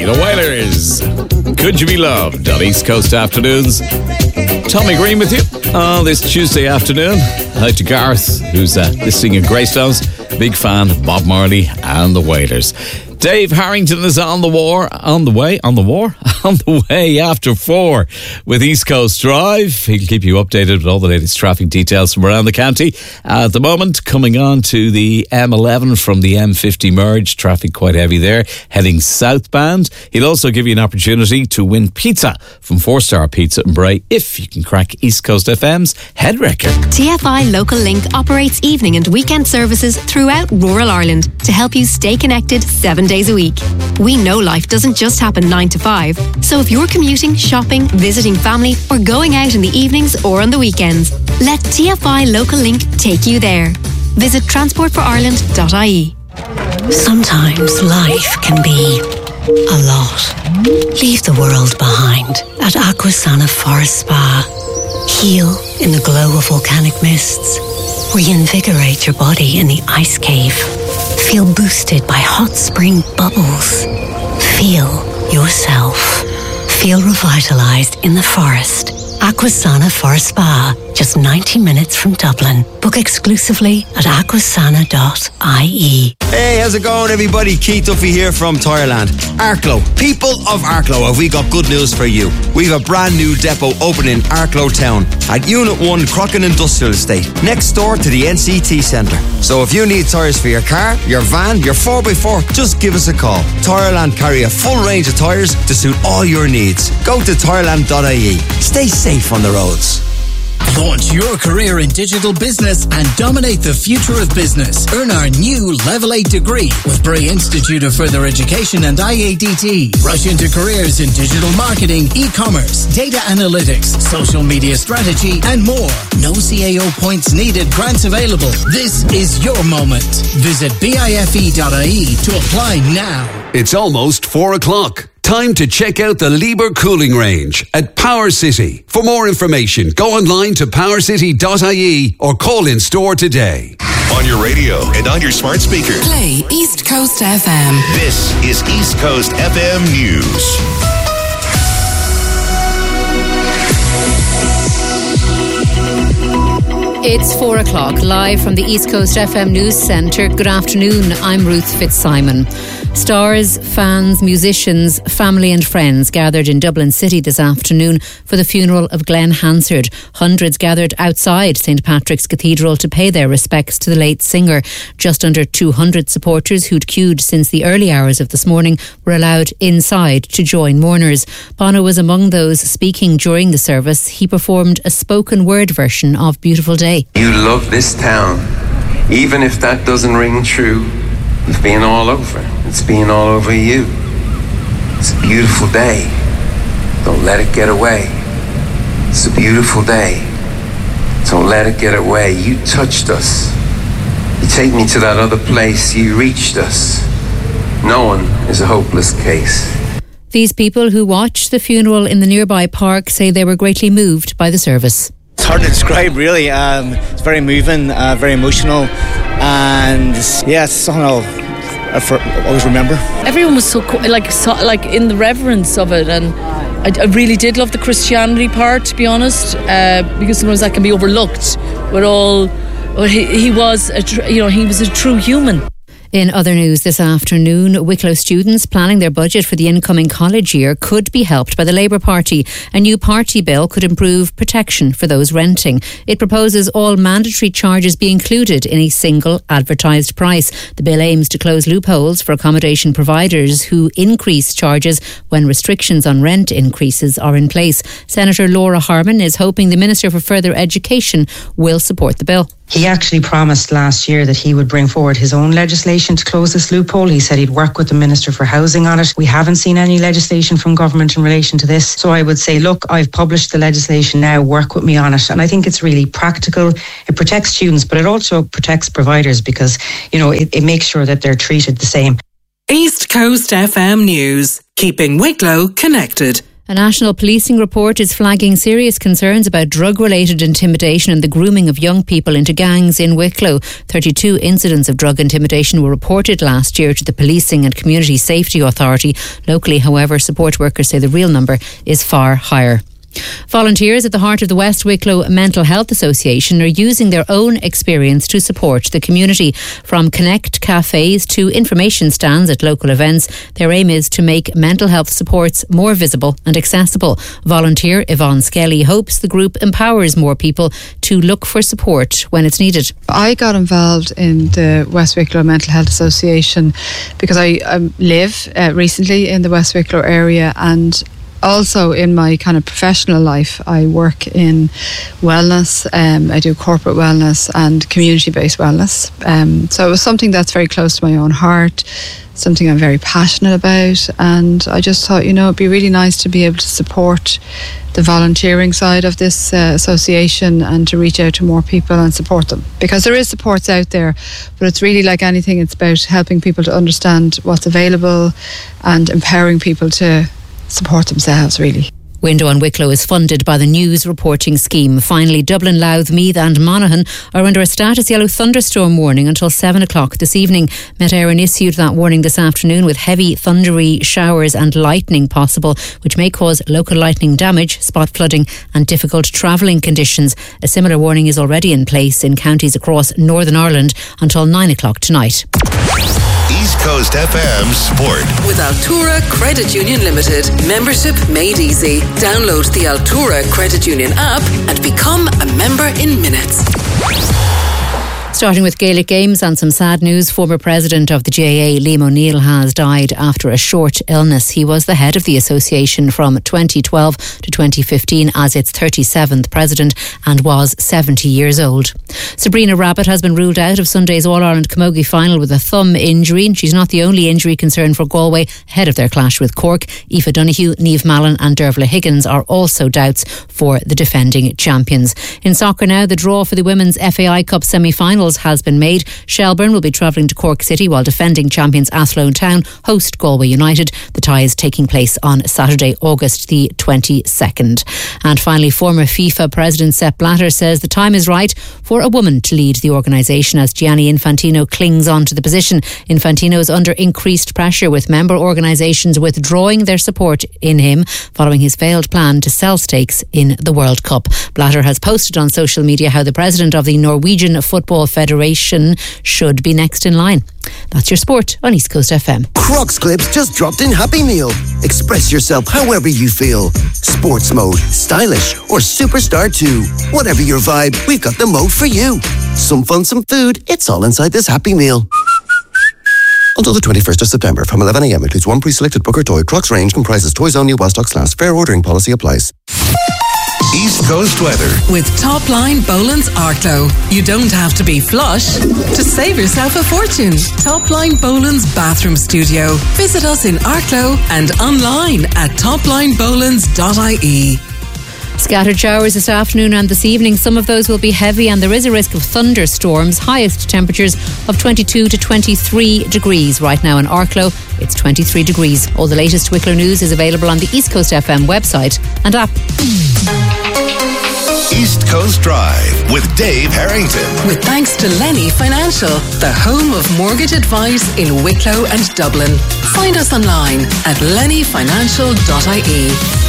The Wailers, Could You Be Loved on East Coast Afternoons. Tommy Green with you on this Tuesday afternoon. Hi to Garth, who's listening in Greystones. Big fan of Bob Marley and the Wailers. Dave Harrington is on the way after 4 with East Coast Drive. He'll keep you updated with all the latest traffic details from around the county. At the moment, coming on to the M11 from the M50 merge, traffic quite heavy there, heading southbound. He'll also give you an opportunity to win pizza from 4-Star Pizza in Bray if you can crack East Coast FM's head record. TFI Local Link operates evening and weekend services throughout rural Ireland to help you stay connected 7 days a week. We know life doesn't just happen 9 to 5, so if you're commuting, shopping, visiting family, or going out in the evenings or on the weekends, let TFI Local Link take you there. Visit transportforireland.ie. Sometimes life can be a lot. Leave the world behind at Aquasana Forest Spa. Heal in the glow of volcanic mists. Reinvigorate your body in the ice cave. Feel boosted by hot spring bubbles. Feel yourself. Feel revitalized in the forest. Aquasana Forest Spa, just 90 minutes from Dublin. Book exclusively at aquasana.ie. Hey, how's it going, everybody? Keith Duffy here from Tireland. Arklow, people of Arklow, have we got good news for you? We've a brand new depot opening in Arklow Town at Unit 1 Crockin Industrial Estate, next door to the NCT Centre. So if you need tyres for your car, your van, your 4x4, just give us a call. Tireland carry a full range of tyres to suit all your needs. Go to tireland.ie. Stay safe on the roads. Launch your career in digital business and dominate the future of business. Earn our new Level 8 degree with Bray Institute of Further Education and IADT. Rush into careers in digital marketing, e-commerce, data analytics, social media strategy, and more. No CAO points needed, grants available. This is your moment. Visit bife.ie to apply now. It's almost 4 o'clock. Time to check out the Lieber Cooling Range at Power City. For more information, go online to powercity.ie or call in store today. On your radio and on your smart speaker. Play East Coast FM. This is East Coast FM News. It's 4 o'clock, live from the East Coast FM News Centre. Good afternoon, I'm Ruth Fitzsimon. Stars, fans, musicians, family and friends gathered in Dublin City this afternoon for the funeral of Glenn Hansard. Hundreds gathered outside St Patrick's Cathedral to pay their respects to the late singer. Just under 200 supporters who'd queued since the early hours of this morning were allowed inside to join mourners. Bono was among those speaking during the service. He performed a spoken word version of Beautiful Day. You love this town, even if that doesn't ring true. You've been all over. It's been all over you. It's a beautiful day. Don't let it get away. It's a beautiful day. Don't let it get away. You touched us. You take me to that other place. You reached us. No one is a hopeless case. These people who watched the funeral in the nearby park say they were greatly moved by the service. It's hard to describe, really. It's very moving, very emotional, and yeah, it's something I'll always remember. Everyone was so in the reverence of it, and I really did love the Christianity part, to be honest, because sometimes that can be overlooked. But he was a true human. In other news this afternoon, Wicklow students planning their budget for the incoming college year could be helped by the Labour Party. A new party bill could improve protection for those renting. It proposes all mandatory charges be included in a single advertised price. The bill aims to close loopholes for accommodation providers who increase charges when restrictions on rent increases are in place. Senator Laura Harman is hoping the Minister for Further Education will support the bill. He actually promised last year that he would bring forward his own legislation to close this loophole. He said he'd work with the Minister for Housing on it. We haven't seen any legislation from government in relation to this. So I would say, look, I've published the legislation now, work with me on it. And I think it's really practical. It protects students, but it also protects providers because, it makes sure that they're treated the same. East Coast FM News, keeping Wicklow connected. A national policing report is flagging serious concerns about drug-related intimidation and the grooming of young people into gangs in Wicklow. 32 incidents of drug intimidation were reported last year to the Policing and Community Safety Authority. Locally, however, support workers say the real number is far higher. Volunteers at the heart of the West Wicklow Mental Health Association are using their own experience to support the community. From Connect cafes to information stands at local events, their aim is to make mental health supports more visible and accessible. Volunteer Yvonne Skelly hopes the group empowers more people to look for support when it's needed. I got involved in the West Wicklow Mental Health Association because I live recently in the West Wicklow area, and also in my kind of professional life, I work in wellness. I do corporate wellness and community-based wellness. So it was something that's very close to my own heart, something I'm very passionate about. And I just thought, it'd be really nice to be able to support the volunteering side of this association and to reach out to more people and support them. Because there is supports out there, but it's really like anything, it's about helping people to understand what's available and empowering people to support themselves, really. Window on Wicklow is funded by the News Reporting Scheme. Finally, Dublin, Louth, Meath and Monaghan are under a status yellow thunderstorm warning until 7 o'clock this evening. Met Éireann issued that warning this afternoon with heavy thundery showers and lightning possible, which may cause local lightning damage, spot flooding and difficult travelling conditions. A similar warning is already in place in counties across Northern Ireland until 9 o'clock tonight. East Coast FM Sport. With Altura Credit Union Limited. Membership made easy. Download the Altura Credit Union app and become a member in minutes. Starting with Gaelic Games and some sad news, former president of the GAA, Liam O'Neill, has died after a short illness. He was the head of the association from 2012 to 2015 as its 37th president and was 70 years old. Sabrina Rabbit has been ruled out of Sunday's All-Ireland Camogie final with a thumb injury, and she's not the only injury concern for Galway ahead of their clash with Cork. Aoife Donoghue, Niamh Mallon and Dervla Higgins are also doubts for the defending champions. In soccer now, the draw for the Women's FAI Cup semi-finals has been made. Shelbourne will be travelling to Cork City while defending champions Athlone Town host Galway United. The tie is taking place on Saturday, August the 22nd. And finally, former FIFA President Sepp Blatter says the time is right for a woman to lead the organisation as Gianni Infantino clings on to the position. Infantino is under increased pressure with member organisations withdrawing their support in him following his failed plan to sell stakes in the World Cup. Blatter has posted on social media how the president of the Norwegian Football Federation should be next in line. That's your sport on East Coast FM. Crocs Clips just dropped in Happy Meal. Express yourself however you feel. Sports mode, stylish, or superstar too. Whatever your vibe, we've got the mode for you. Some fun, some food, it's all inside this Happy Meal. Until the 21st of September from 11 a.m. includes one pre-selected book or toy. Crocs range comprises toys only while stocks last. Fair ordering policy applies. East Coast weather. With Topline Boland's Arklow. You don't have to be flush to save yourself a fortune. Topline Boland's Bathroom Studio. Visit us in Arklow and online at toplinebolands.ie. Scattered showers this afternoon and this evening. Some of those will be heavy and there is a risk of thunderstorms. Highest temperatures of 22 to 23 degrees. Right now in Arklow, it's 23 degrees. All the latest Wicklow news is available on the East Coast FM website and app. East Coast Drive with Dave Harrington. With thanks to Lenny Financial, the home of mortgage advice in Wicklow and Dublin. Find us online at lennyfinancial.ie.